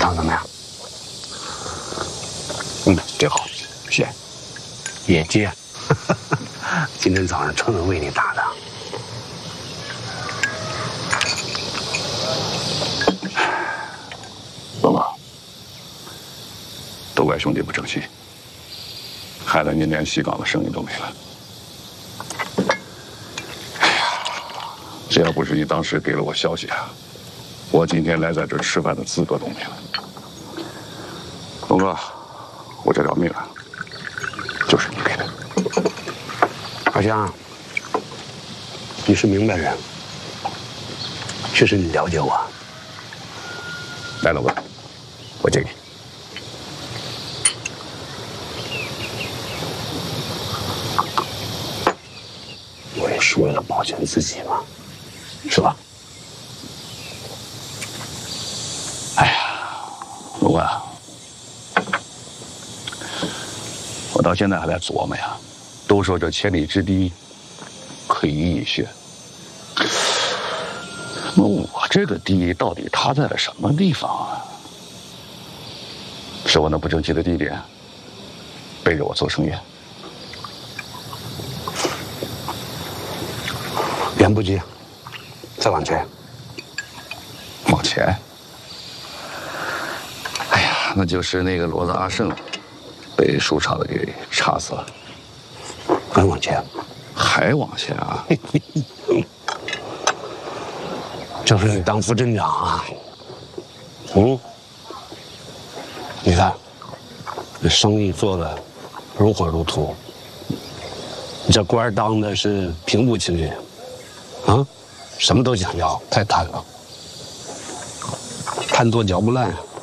汤怎么样？这好，谢。野鸡，今天早上专门为你打的。 老马，都怪兄弟不争气，害得您连西港的生意都没了。哎呀，这要不是你当时给了我消息啊，我今天来在这吃饭的资格都没了。龙哥，我这条命啊，就是你给的。 阿香，你是明白人，确实你了解我。 来，老哥，我借你。 我也是为了保全自己嘛，是吧？ 哎呀，龙哥，我到现在还在琢磨呀。都说这千里之堤，可以一血。那我这个堤到底塌在了什么地方啊？是我那不争气的弟弟背着我做生意？ 言不及，再往前。 往前？哎呀，那就是那个骡子阿胜被树杈子给插死了。 还往前， 还往前啊！ 就是你当副镇长啊，你看，这生意做的如火如荼，你这官当的是平步青云，啊，什么都想要，太贪了，贪多嚼不烂啊。